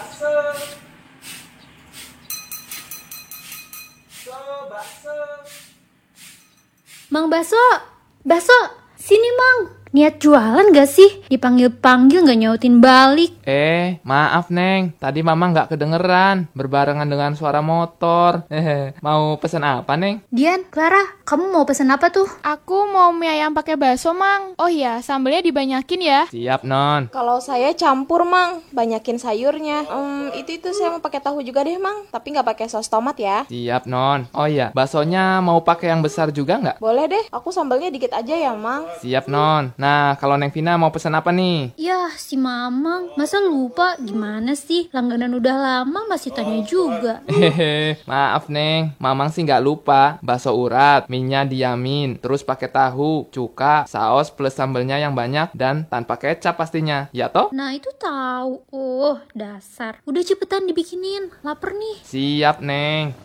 bakso. Bakso. Mang Baso, Baso, sini Mang. Niat jualan gak sih? Dipanggil-panggil gak nyautin balik. Maaf Neng, tadi Mama nggak kedengeran, berbarengan dengan suara motor. Mau pesan apa Neng? Dian, Clara, kamu mau pesan apa tuh? Aku mau mie ayam pakai bakso, Mang. Oh iya, sambelnya dibanyakin ya. Siap Non. Kalau saya campur, Mang. Banyakin sayurnya. Itu saya mau pakai tahu juga deh, Mang. Tapi nggak pakai saus tomat ya. Siap Non. Oh iya, baksonya mau pakai yang besar juga nggak? Boleh deh, aku sambelnya dikit aja ya, Mang. Siap Non. Nah, kalau Neng Vina mau pesan apa nih? Yah, si Mamang, masa lupa? Gimana sih? Langganan udah lama masih tanya juga. Maaf Neng, Mamang sih nggak lupa. Bakso urat, minyak diamin, terus pakai tahu, cuka, saus plus sambelnya yang banyak dan tanpa kecap pastinya. Ya toh? Nah itu tahu. Oh, dasar. Udah cepetan dibikinin. Laper nih. Siap Neng.